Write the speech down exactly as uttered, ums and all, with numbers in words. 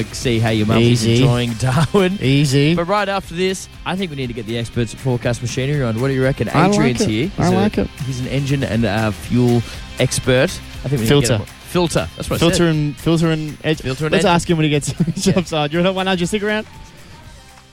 to see how your mum is Easy. enjoying Darwin. Easy. But right after this, I think we need to get the experts at Forecast Machinery on. What do you reckon? I like Adrian's it. here. He's I a, like it. He's an engine and uh, fuel expert. I think we need Filter. to get him. Filter. That's what I Filter said. and filter and edge. Filter and Let's edge. ask him when he gets to the job site. You want one hundred? Stick around.